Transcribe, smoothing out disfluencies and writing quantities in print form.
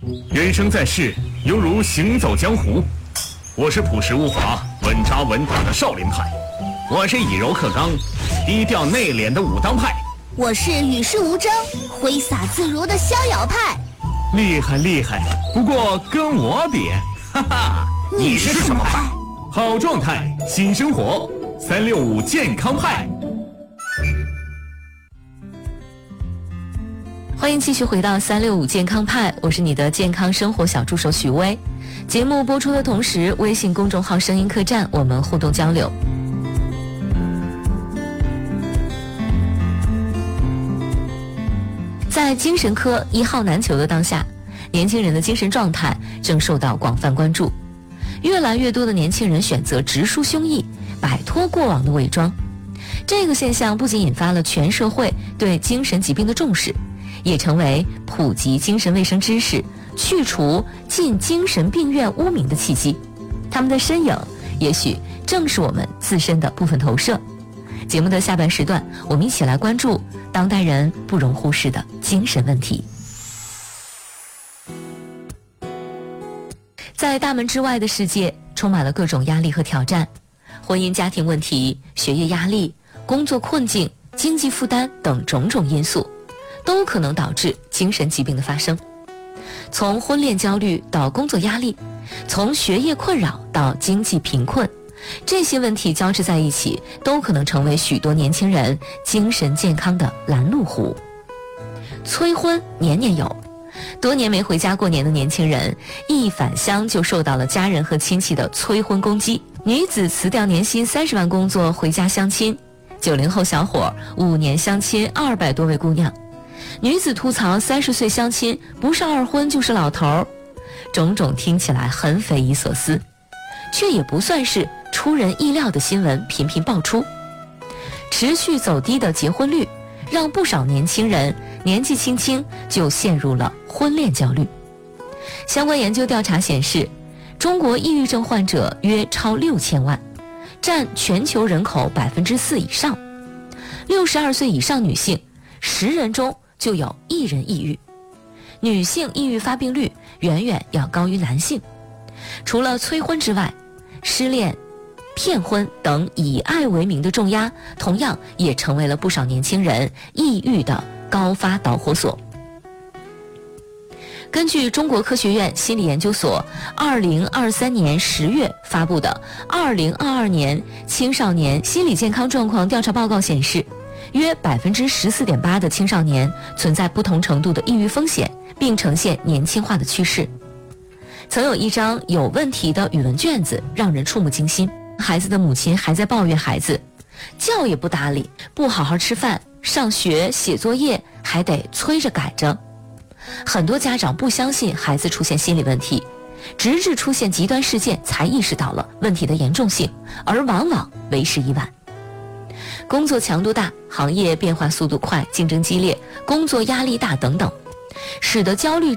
人生在世，犹如行走江湖。我是朴实无华、稳扎稳打的少林派，我是以柔克刚、低调内敛的武当派， 我是与世无争、挥洒自如的逍遥派。 厉害厉害，不过跟我比，哈哈， 你是什么派？ 好状态，新生活，365健康派。 欢迎继续回到365健康派，我是你的健康生活小助手许薇。节目播出的同时，微信公众号声音客栈我们互动交流。在精神科一号难求的当下，年轻人的精神状态正受到广泛关注。越来越多的年轻人选择直抒胸臆，摆脱过往的伪装。这个现象不仅引发了全社会对精神疾病的重视，也成为普及精神卫生知识、去除进精神病院污名的契机。他们的身影也许正是我们自身的部分投射。节目的下半时段，我们一起来关注当代人不容忽视的精神问题。在大门之外的世界，充满了各种压力和挑战，婚姻家庭问题、学业压力、工作困境、经济负担等种种因素，都可能导致精神疾病的发生。从婚恋焦虑到工作压力，从学业困扰到经济贫困，这些问题交织在一起，都可能成为许多年轻人精神健康的拦路虎。催婚年年有，多年没回家过年的年轻人，一返乡就受到了家人和亲戚的催婚攻击。女子辞掉年薪30万工作回家相亲，90后小伙5年相亲200多位姑娘。女子吐槽30岁相亲不是二婚就是老头，种种听起来很匪夷所思，却也不算是出人意料的新闻频频爆出。持续走低的结婚率，让不少年轻人年纪轻轻就陷入了婚恋焦虑。相关研究调查显示，中国抑郁症患者约超6000万，占全球人口4%以上。62岁以上女性10人中就有1人抑郁，女性抑郁发病率远远要高于男性。除了催婚之外，失恋、骗婚等以爱为名的重压，同样也成为了不少年轻人抑郁的高发导火索。根据中国科学院心理研究所2023年10月发布的2022年青少年心理健康状况调查报告显示，约14.8%的青少年存在不同程度的抑郁风险，并呈现年轻化的趋势。曾有一张有问题的语文卷子让人触目惊心，孩子的母亲还在抱怨孩子觉也不搭理，不好好吃饭，上学写作业还得催着赶着。很多家长不相信孩子出现心理问题，直至出现极端事件才意识到了问题的严重性，而往往为时已晚。工作强度大，行业变化速度快，竞争激烈，工作压力大等等，使得焦虑